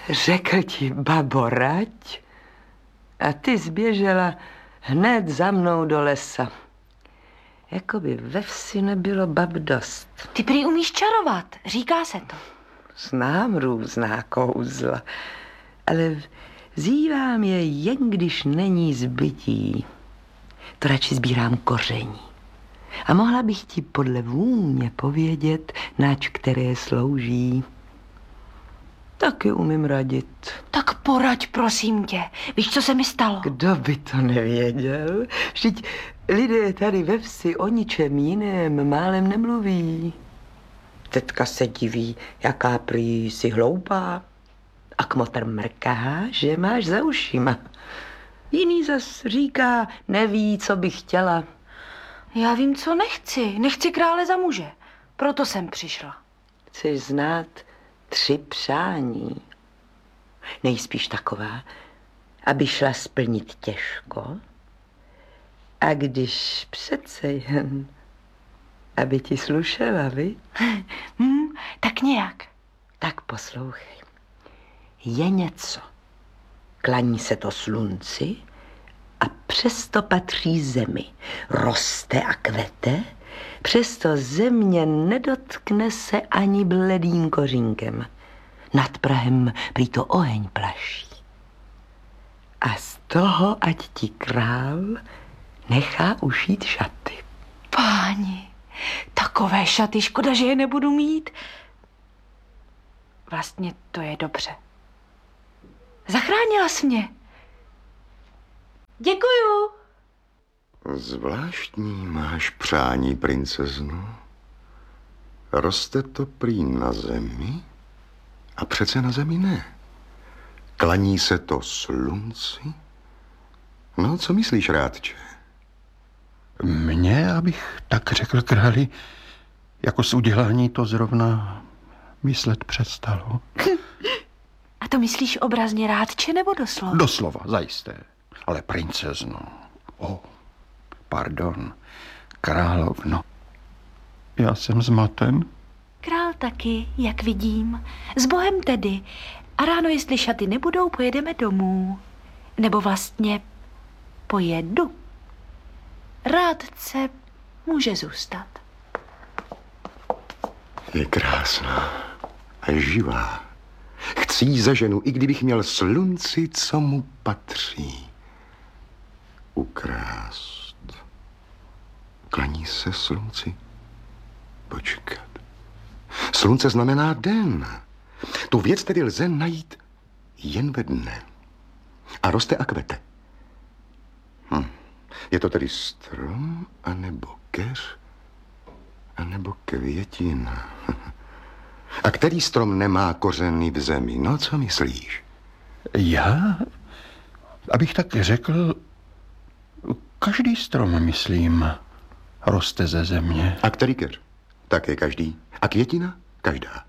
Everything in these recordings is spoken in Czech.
Řekl ti baborať a ty zběžela hned za mnou do lesa. Jakoby ve vsi nebylo bab dost. Ty prý umíš čarovat, říká se to. Znám různá kouzla, ale vzívám je jen když není zbytí. To radši sbírám koření. A mohla bych ti podle vůně povědět, nač které slouží. Taky umím radit. Tak poraď, prosím tě. Víš, co se mi stalo? Kdo by to nevěděl? Vždyť lidé tady ve vsi o ničem jiném málem nemluví. Tetka se diví, jaká prý jsi hloupá. A kmotr mrká, že máš za ušima. Jiný zas říká, neví, co by chtěla. Já vím, co nechci. Nechci krále za muže. Proto jsem přišla. Chceš znát 3 přání. Nejspíš taková, aby šla splnit těžko. A když přece jen, aby ti slušela, viď? Tak nějak. Tak poslouchej. Je něco. Klaní se to slunci a přesto patří zemi. Roste a kvete, přesto země nedotkne se ani bledým kořínkem. Nad prahem prý to oheň plaší. A z toho ať ti král nechá ušít šaty. Páni, takové šaty, škoda, že je nebudu mít. Vlastně to je dobře. Zachránila jsi mě. Děkuju. Zvláštní máš přání, princezno. Roste to prý na zemi a přece na zemi ne. Klaní se to slunci? No, co myslíš, rádče? Mně, abych tak řekl králi, jako z udělání to zrovna myslet přestalo. A to myslíš obrazně, rádče, nebo doslova? Doslova, zajisté. Ale princezno, pardon, královno, já jsem zmaten. Král taky, jak vidím. S Bohem tedy. A ráno, jestli šaty nebudou, pojedeme domů. Nebo vlastně pojedu. Rádce může zůstat. Je krásná a živá. Chci jí za ženu, i kdybych měl slunci, co mu patří. Ukrást. Klaní se slunci. Počkat. Slunce znamená den. Tu věc tedy lze najít jen ve dne. A roste a kvete. Je to tedy strom, anebo keř, anebo květina. A který strom nemá kořeny v zemi? No, co myslíš? Já? Abych tak řekl, každý strom, myslím, roste ze země. A který keř? Také každý. A květina? Každá.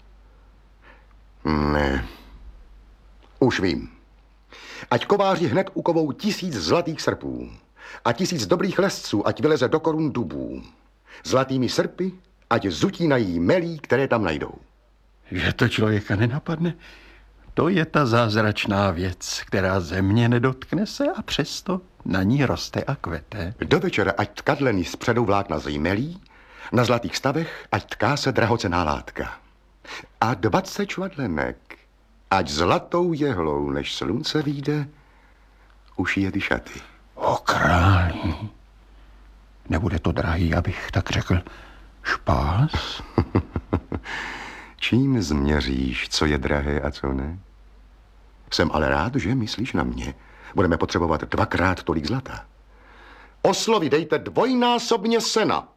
Ne. Už vím. Ať kováři hned ukovou 1000 zlatých srpů a 1000 dobrých lesců, ať vyleze do korun dubů. Zlatými srpy, ať zutínají melí, které tam najdou. Že to člověka nenapadne, to je ta zázračná věc, která země nedotkne se a přesto na ní roste a kvete. Do večera, ať tkadleny s předou vlákna z melí, na zlatých stavech, ať tká se drahocenná látka. A 20 čvadlenek, ať zlatou jehlou, než slunce vyjde, ušije ty šaty. O králi, nebude to drahý, abych tak řekl, špás? Čím změříš, co je drahé a co ne? Jsem ale rád, že myslíš na mě. Budeme potřebovat 2krát tolik zlata. Oslovi dejte 2násobně sena.